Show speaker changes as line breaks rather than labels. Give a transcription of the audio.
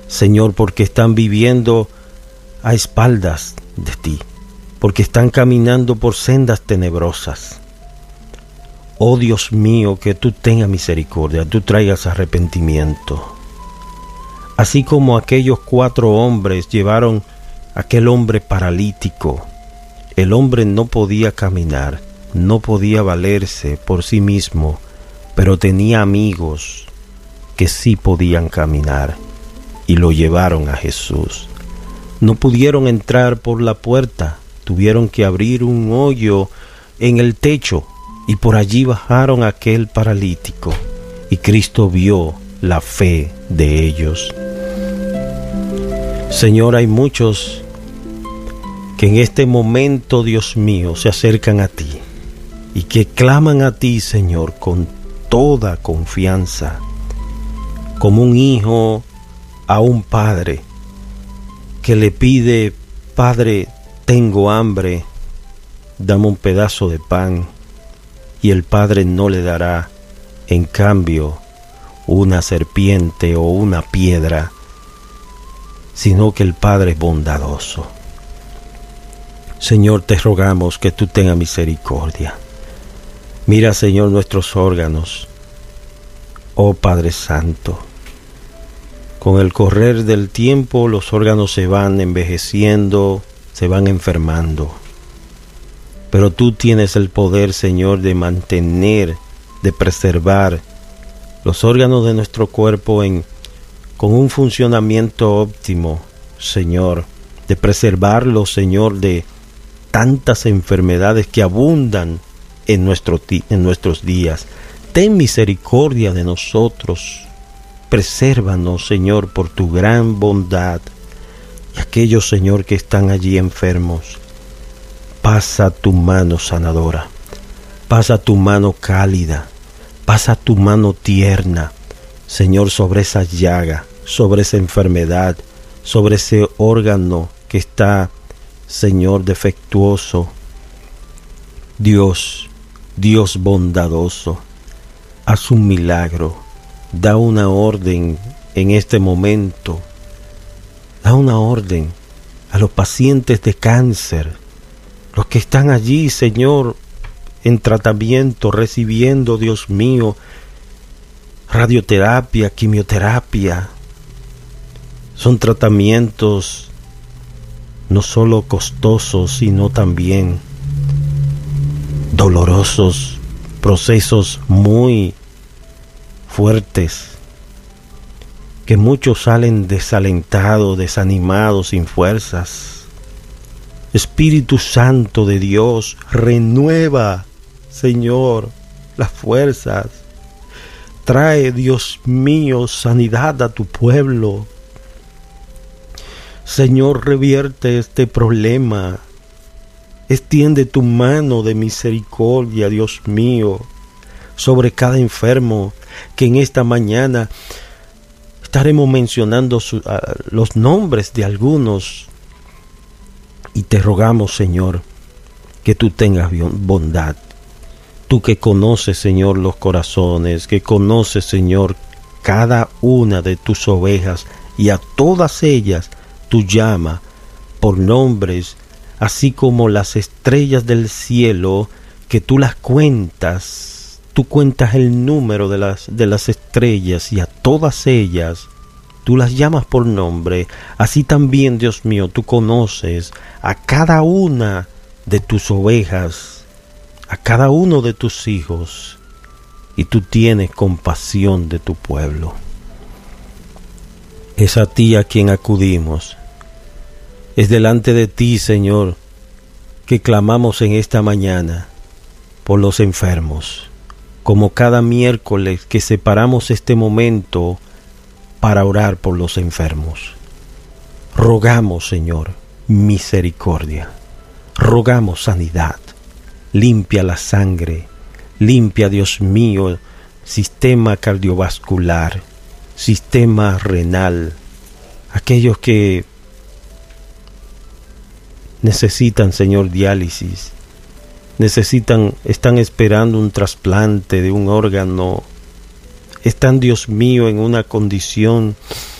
Señor, porque están viviendo a espaldas de ti, porque están caminando por sendas tenebrosas. Oh Dios mío, que tú tengas misericordia, tú traigas arrepentimiento. Así como aquellos 4 hombres llevaron a aquel hombre paralítico, el hombre no podía caminar, no podía valerse por sí mismo, pero tenía amigos que sí podían caminar y lo llevaron a Jesús. No pudieron entrar por la puerta, tuvieron que abrir un hoyo en el techo y por allí bajaron a aquel paralítico y Cristo vio la fe de ellos. Señor, hay muchos que en este momento, Dios mío, se acercan a ti y que claman a ti, Señor, con toda confianza, como un hijo a un padre que le pide: Padre, tengo hambre, dame un pedazo de pan, y el padre no le dará, en cambio, una serpiente o una piedra, sino que el Padre es bondadoso. Señor, te rogamos que tú tengas misericordia. Mira, Señor, nuestros órganos. Oh Padre Santo, con el correr del tiempo los órganos se van envejeciendo, se van enfermando. Pero tú tienes el poder, Señor, de mantener, de preservar los órganos de nuestro cuerpo con un funcionamiento óptimo, Señor, de preservarlos, Señor, de tantas enfermedades que abundan en nuestros días. Ten misericordia de nosotros, presérvanos, Señor, por tu gran bondad. Y aquellos, Señor, que están allí enfermos, pasa tu mano sanadora, pasa tu mano cálida, pasa tu mano tierna, Señor, sobre esa llaga, sobre esa enfermedad, sobre ese órgano que está, Señor, defectuoso. Dios bondadoso, haz un milagro, da una orden en este momento, da una orden a los pacientes de cáncer, los que están allí, Señor, en tratamiento, recibiendo, Dios mío, radioterapia, quimioterapia. Son tratamientos no solo costosos, sino también dolorosos, procesos muy fuertes, que muchos salen desalentados, desanimados, sin fuerzas. Espíritu Santo de Dios, renueva, Señor, las fuerzas. Trae, Dios mío, sanidad a tu pueblo. Señor, revierte este problema. Extiende tu mano de misericordia, Dios mío, sobre cada enfermo, que en esta mañana estaremos mencionando los nombres de algunos. Y te rogamos, Señor, que tú tengas bondad. Tú que conoces, Señor, los corazones, que conoces, Señor, cada una de tus ovejas, y a todas ellas tú llamas por nombres, así como las estrellas del cielo, que tú las cuentas. Tú cuentas el número de las estrellas, y a todas ellas tú las llamas por nombre. Así también, Dios mío, tú conoces a cada una de tus ovejas, a cada uno de tus hijos, y tú tienes compasión de tu pueblo. Es a ti a quien acudimos. Es delante de ti, Señor, que clamamos en esta mañana por los enfermos, como cada miércoles que separamos este momento para orar por los enfermos. Rogamos, Señor, misericordia. Rogamos sanidad. Limpia la sangre. Limpia, Dios mío, sistema cardiovascular, sistema renal. Aquellos que necesitan, Señor, diálisis, están esperando un trasplante de un órgano, están, Dios mío, en una condición